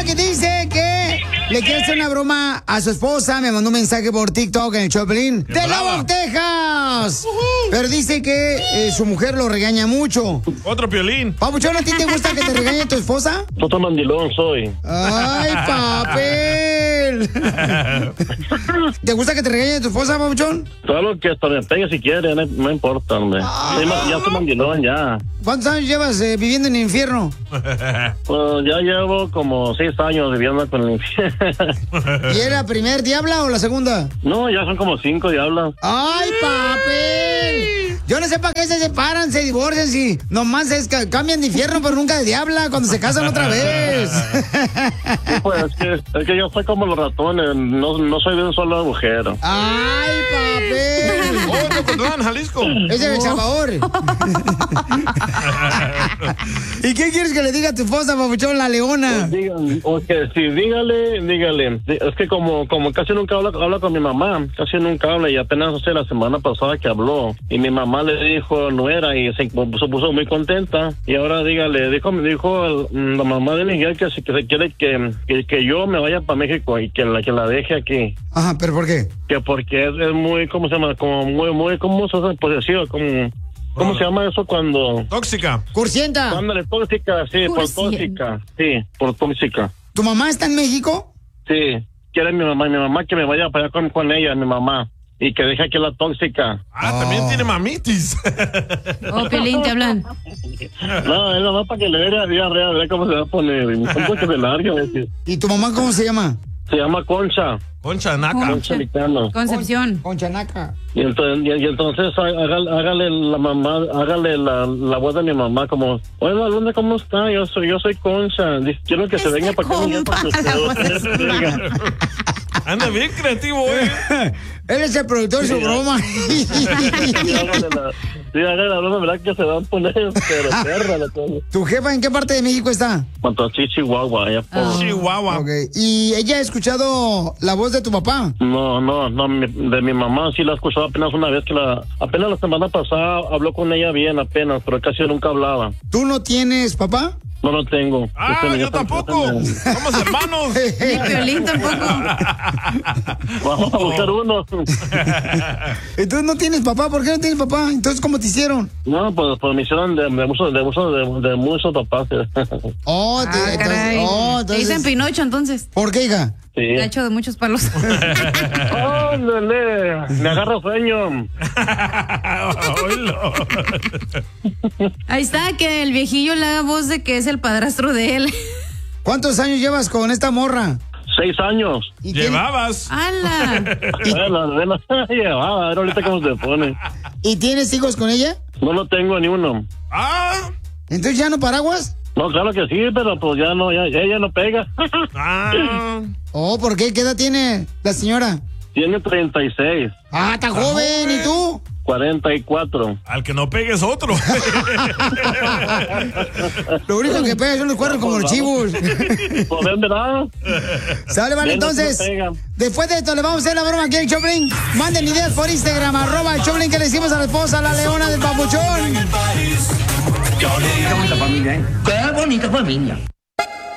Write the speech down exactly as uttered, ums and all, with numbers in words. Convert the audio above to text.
papuchona que dice que le quiere hacer una broma a su esposa. Me mandó un mensaje por TikTok en el Choplin. ¡De Lubbock, Texas! Uh-huh. Pero dice que eh, su mujer lo regaña mucho. Otro Piolín. Papuchona, ¿a ti te gusta que te regañe tu esposa? Puto mandilón soy. ¡Ay, papel! ¿Te gusta que te regañe tu esposa, papuchón? Todo lo que hasta me pegue si quiere, no, no importa, hombre. Ah. Ya, ya soy mandilón, ya. ¿Cuántos años llevas eh, viviendo en el infierno? Pues ya llevo como seis años viviendo con el infierno. ¿Y era la primer diabla o la segunda? No, ya son como cinco diablas. ¡Ay, papel! Yo no sé para qué se separan, se divorcian, si nomás es que cambian de infierno, pero nunca de diabla cuando se casan otra vez. Sí, pues es que, es que yo soy como los ratones, no, no soy de un solo agujero. ¡Ay, papel! ¡Oh, Cocotlán, Jalisco! Es de El Salvador. ¿Y qué quieres que le diga a tu esposa, papuchón, la leona? Pues dígale, o que sí, dígale, dígale. Es que como, como casi nunca habla, habla con mi mamá, casi nunca habla, y apenas hace la semana pasada que habló, y mi mamá le dijo nuera y se puso, puso muy contenta, y ahora dígale, dijo, me dijo la mamá de Miguel que, que se quiere que, que, que yo me vaya para México y que la, que la deje aquí. Ajá, ¿pero por qué? Que porque es, es muy, ¿cómo se llama? Como muy, muy, ¿cómo se hace? Posesivo, como... ¿Cómo se llama eso cuando...? Tóxica. Cursienta. Ándale, tóxica, sí, por tóxica. Sí, por tóxica. ¿Tu mamá está en México? Sí, quiere mi mamá, mi mamá que me vaya para allá con, con ella, mi mamá. Y que deje aquí la tóxica. Ah, oh. También tiene mamitis. Oh, Piolín, te hablan. No, es nomás para que le vea diarrea, a ver cómo se va a poner. Un poco se larga. ¿Y tu mamá cómo se llama? Se llama Concha. Concha Naca. Concha Licano. Concepción. Concha Naca. Y entonces, y, y entonces hágale, hágale la mamá, hágale la, la voz de mi mamá como, oye, Luna, ¿cómo está? Yo soy, yo soy Concha. Dice, quiero que se venga para acá. Para que usted anda bien creativo, eh. Él es el productor de su broma. Sí, hágale la, sí, hágale la broma, ¿verdad? Que se van a poner, pero perra la cosa. ¿Tu jefa en qué parte de México está? Cuanto a Chihuahua, allá por... Oh. Chihuahua. Ok. ¿Y ella ha escuchado la voz de tu papá? No, no, no, mi, de mi mamá sí la he escuchado apenas una vez que la... Apenas la semana pasada habló con ella bien, apenas, pero casi nunca hablaba. ¿Tú no tienes papá? No lo tengo. Ah, Este, yo tampoco. Somos hermanos. Ni Piolín tampoco. Vamos a buscar uno. Entonces no tienes papá. ¿Por qué no tienes papá? Entonces, ¿cómo te hicieron? No, pues, pues me hicieron de, de, muchos, de, muchos, de, de muchos papás. Oh, te, Ah, entonces, caray. oh, Te entonces... dicen Pinocho, entonces. ¿Por qué, hija? Sí. Gacho de muchos palos. ¡Ándale! Me agarra sueño. Ahí está, que el viejillo le haga voz de que es el padrastro de él. ¿Cuántos años llevas con esta morra? Seis años. ¿Y tiene- Llevabas. ¡Hala! Bueno, bueno, llevaba, a ver ahorita cómo se pone. ¿Y tienes hijos con ella? No lo tengo ni uno. Ah. ¿Entonces ya no paraguas? No, claro que sí, pero pues ya no, ya, ella no pega. Ah. Oh, ¿por qué? ¿Qué edad tiene la señora? Tiene treinta y seis. Ah, está joven. ¿Y tú? cuarenta y cuatro. Al que no pegues otro. Lo único que pega son los cuernos como los chivos. Pues ven, ¿verdad? Sale, vale, Bien, no entonces, pegan. después de esto le vamos a hacer la broma aquí en Choplin. Manden ideas por Instagram, arroba el Choplin, que le decimos a la esposa, la leona del papuchón. Qué bonita familia, ¿eh? Qué bonita familia.